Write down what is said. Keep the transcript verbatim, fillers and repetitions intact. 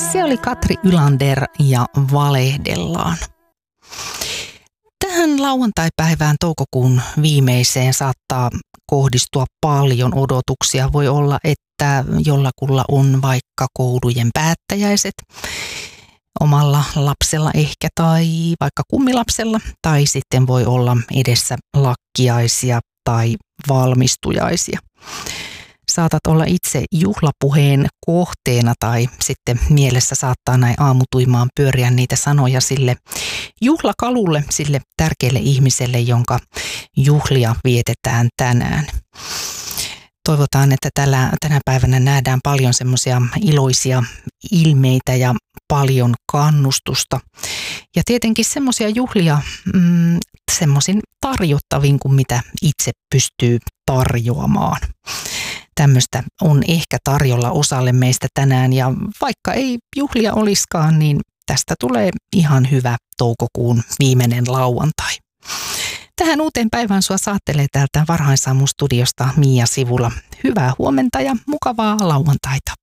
Se oli Katri Ylander ja Valehdellaan. Tähän lauantaipäivään toukokuun viimeiseen saattaa kohdistua paljon odotuksia. Voi olla, että jollakulla on vaikka koulujen päättäjäiset omalla lapsella ehkä tai vaikka kummilapsella, tai sitten voi olla edessä lakkiaisia tai valmistujaisia. Saatat olla itse juhlapuheen kohteena tai sitten mielessä saattaa näin aamutuimaan pyöriä niitä sanoja sille juhlakalulle, sille tärkeälle ihmiselle, jonka juhlia vietetään tänään. Toivotaan, että tällä, tänä päivänä nähdään paljon semmoisia iloisia ilmeitä ja paljon kannustusta. Ja tietenkin semmoisia juhlia mm, semmoisin tarjottavin kuin mitä itse pystyy tarjoamaan. Tämmöistä on ehkä tarjolla osalle meistä tänään ja vaikka ei juhlia olisikaan, niin tästä tulee ihan hyvä toukokuun viimeinen lauantai. Tähän uuteen päivään sua saattelee täältä Varhaisaamun studiosta Mia Sivula. Hyvää huomenta ja mukavaa lauantaita.